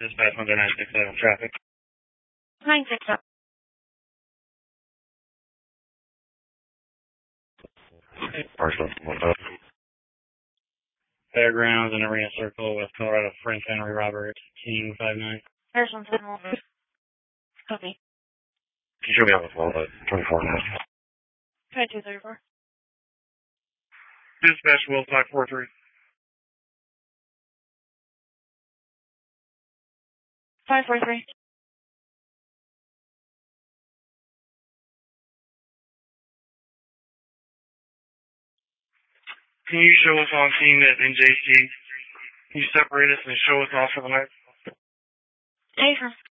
Dispatch 10967 traffic. 967. Partial. Fairgrounds and Arena Circle, West Colorado, Frank Henry Robert, King 59. There's 171. Copy. Can you show me on the phone at 24 now? 2234. Dispatch Will 543. 543. Can you show us on scene at NJC? Can you separate us and show us off for the night? Hey,